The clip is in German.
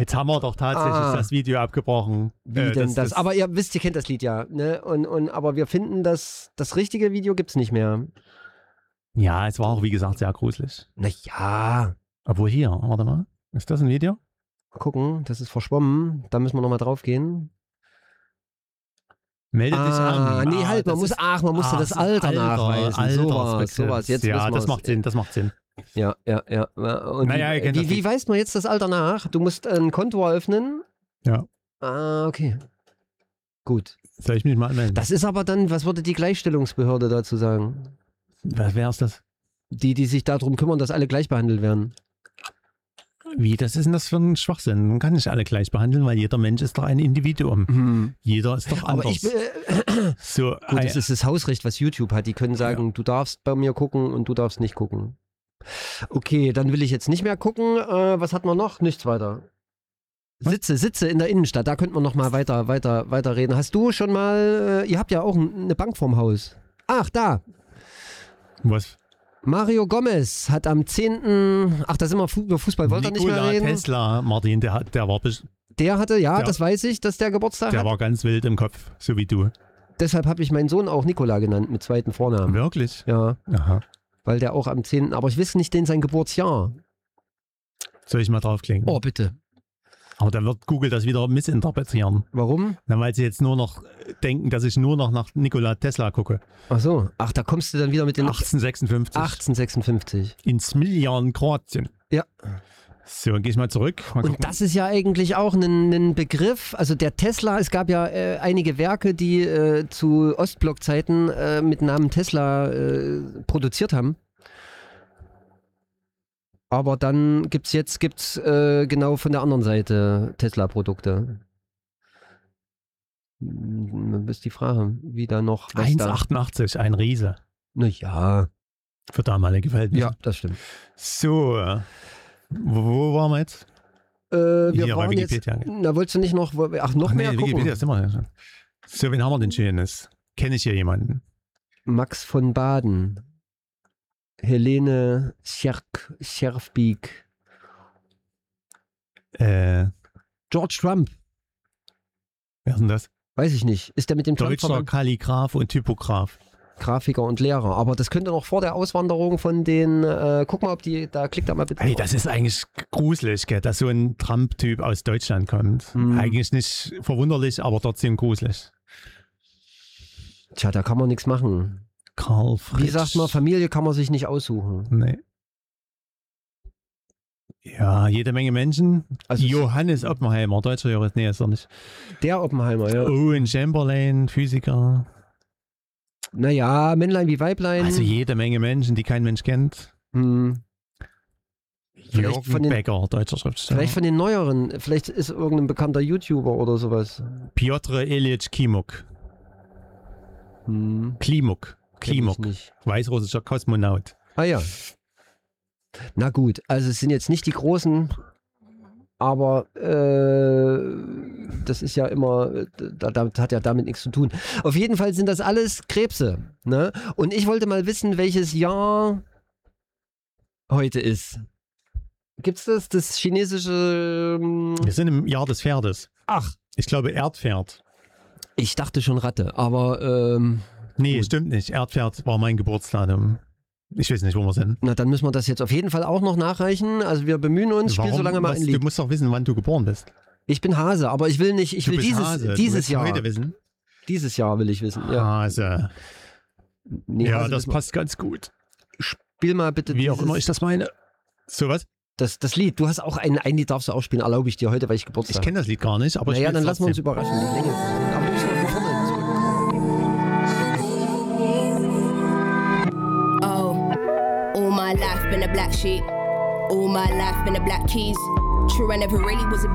Jetzt haben wir doch tatsächlich das Video abgebrochen. Wie denn das? Aber ihr wisst, ihr kennt das Lied ja. Ne? Aber wir finden, das richtige Video gibt's nicht mehr. Ja, es war auch, wie gesagt, sehr gruselig. Naja. Obwohl hier, warte mal. Ist das ein Video? Mal gucken, das ist verschwommen. Da müssen wir nochmal drauf gehen. Melde dich an. Nee, halt, man musste das Alter nachweisen. Sowas. Jetzt ja, das macht Sinn. Ja. Und naja, wie weist man jetzt das Alter nach? Du musst ein Konto eröffnen? Ja. Okay. Gut. Soll ich mich mal anmelden? Das ist aber dann, was würde die Gleichstellungsbehörde dazu sagen? Wer ist das? Die sich darum kümmern, dass alle gleich behandelt werden. Wie, das ist denn das für ein Schwachsinn? Man kann nicht alle gleich behandeln, weil jeder Mensch ist doch ein Individuum. Jeder ist doch anders. Gut, das ist das Hausrecht, was YouTube hat. Die können sagen, du darfst bei mir gucken und du darfst nicht gucken. Okay, dann will ich jetzt nicht mehr gucken. Was hat man noch? Nichts weiter. Sitze in der Innenstadt, da könnte man noch mal weiter reden. Hast du schon mal, ihr habt ja auch eine Bank vorm Haus. Ach, da. Was? Mario Gomez hat am 10. Ach, da sind wir über Fußball, wollte er nicht mehr reden? Tesla, Martin, der war... Der hatte, das weiß ich, dass der Geburtstag hat. Der war ganz wild im Kopf, so wie du. Deshalb habe ich meinen Sohn auch Nikola genannt, mit zweiten Vornamen. Wirklich? Ja. Aha. Weil der auch am 10., aber ich weiß nicht sein Geburtsjahr. Soll ich mal draufklicken? Oh, bitte. Aber dann wird Google das wieder missinterpretieren. Warum? Na, weil sie jetzt nur noch denken, dass ich nur noch nach Nikola Tesla gucke. Ach so. Ach, da kommst du dann wieder mit den... 1856. 1856. In Smiljan, Kroatien. Ja. So, gehe ich mal zurück. Und das ist ja eigentlich auch ein Begriff, also der Tesla, es gab ja einige Werke, die zu Ostblock-Zeiten mit Namen Tesla produziert haben. Aber dann gibt's genau von der anderen Seite Tesla-Produkte. Das ist die Frage, wie da noch... 1,88, ein Riese. Naja. Für damalige Verhältnisse. Ja, das stimmt. So, wo waren wir jetzt? Wir waren jetzt... Na, wolltest du nicht noch... Ach, noch mehr gucken? Wikipedia ist immer ja schon. So, wen haben wir denn Schönes? Kenne ich hier jemanden? Max von Baden. Helene Scherfbeek. George Trump. Wer ist denn das? Weiß ich nicht. Ist der mit dem Trump Deutscher Kalligraph und Typograph. Grafiker und Lehrer. Aber das könnte noch vor der Auswanderung von den... guck mal, da klickt da mal bitte. Hey, das ist eigentlich gruselig, gell, dass so ein Trump-Typ aus Deutschland kommt. Eigentlich nicht verwunderlich, aber trotzdem gruselig. Tja, da kann man nichts machen. Karl Fritsch. Wie sagt man, Familie kann man sich nicht aussuchen. Nee. Ja, jede Menge Menschen. Also Johannes Oppenheimer, deutscher Jurist. Nee, ist er nicht. Der Oppenheimer, ja. Owen Chamberlain, Physiker. Naja, Männlein wie Weiblein. Also jede Menge Menschen, die kein Mensch kennt. Jürgen Becker, deutscher Schriftsteller. Vielleicht von den neueren. Vielleicht ist irgendein bekannter YouTuber oder sowas. Piotr Ilyich Klimuk. Klimuk. Weißrussischer Kosmonaut. Ah ja. Na gut, also es sind jetzt nicht die großen, aber das ist ja immer, das hat ja damit nichts zu tun. Auf jeden Fall sind das alles Krebse. Ne? Und ich wollte mal wissen, welches Jahr heute ist. Gibt's das chinesische... Wir sind im Jahr des Pferdes. Ach. Ich glaube Erdpferd. Ich dachte schon Ratte, aber... nee, gut. Stimmt nicht. Erdpferd war mein Geburtsdatum. Ich weiß nicht, wo wir sind. Na, dann müssen wir das jetzt auf jeden Fall auch noch nachreichen. Also wir bemühen uns, spiel so lange mal ein Lied. Du musst doch wissen, wann du geboren bist. Ich bin Hase, aber ich will nicht, dieses Jahr. Heute wissen? Dieses Jahr will ich wissen, ja. Hase. Nee, ja, Hase das passt ganz gut. Spiel mal bitte Wie auch immer ich das meine. So was? Das Lied, du hast auch ein Lied, darfst du auch spielen, erlaube ich dir heute, weil ich Geburtstag habe. Ich kenne das Lied gar nicht, aber naja, dann lassen wir uns überraschen, die Länge. Aber du bist noch von vorne zurück. All my life been a black sheep. All my life been a black keys. True, I never really was a